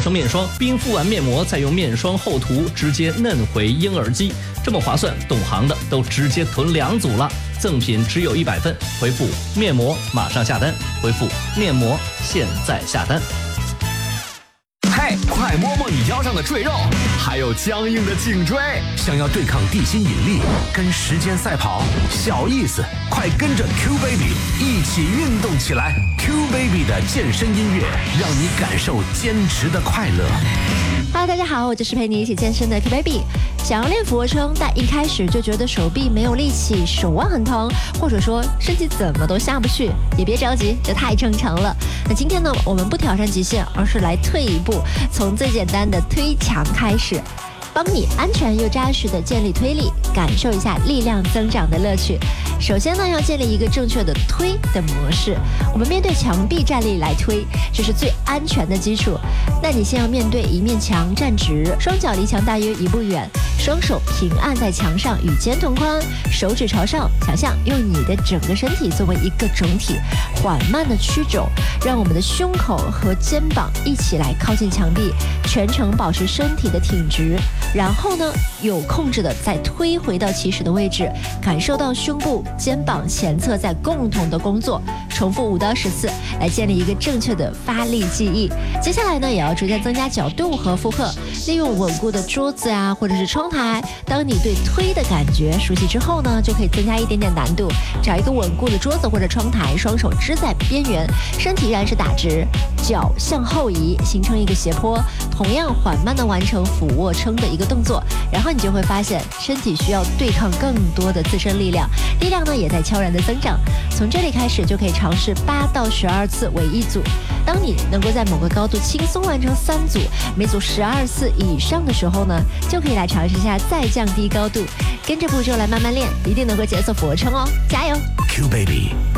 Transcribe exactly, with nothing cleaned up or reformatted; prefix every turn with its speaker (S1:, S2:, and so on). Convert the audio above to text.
S1: 升面霜，冰敷完面膜再用面霜厚涂，直接嫩回婴儿肌，这么划算，懂行的都直接囤两组了。赠品只有一百份，回复面膜马上下单，回复面膜现在下单。
S2: 嘿，快摸摸你腰上的赘肉，还有僵硬的颈椎，想要对抗地心引力，跟时间赛跑，小意思，快跟着 Q Baby 一起运动起来。Q Baby 的健身音乐，让你感受坚持的快乐。
S3: Hello， 大家好，我就是陪你一起健身的 Q Baby。想要练俯卧撑，但一开始就觉得手臂没有力气，手腕很疼，或者说身体怎么都下不去，也别着急，这太正常了。那今天呢，我们不挑战极限，而是来退一步，从最简单的推墙开始，帮你安全又扎实的建立推力，感受一下力量增长的乐趣。首先呢，要建立一个正确的推的模式。我们面对墙壁站立来推，这是最安全的基础。那你先要面对一面墙站直，双脚离墙大约一步远，双手平按在墙上，与肩同宽，手指朝上，想象用你的整个身体作为一个整体，缓慢的曲肘，让我们的胸口和肩膀一起来靠近墙壁，全程保持身体的挺直。然后呢，有控制的再推回到起始的位置，感受到胸部、肩膀前侧在共同的工作，重复五到十次，来建立一个正确的发力记忆。接下来呢，也要逐渐增加角度和负荷，利用稳固的桌子啊，或者是窗台。当你对推的感觉熟悉之后呢，就可以增加一点点难度，找一个稳固的桌子或者窗台，双手支在边缘，身体依然是打直，脚向后移，形成一个斜坡，同样缓慢的完成俯卧撑的一个动作。然后你就会发现，身体需要对抗更多的自身力量，力量呢也在悄然的增长。从这里开始就可以尝试八到十二次为一组。当你能够在某个高度轻松完成三组，每组十二次以上的时候呢，就可以来尝试一下再降低高度，跟着步骤来慢慢练，一定能够解锁俯卧撑哦，加油
S2: Q Baby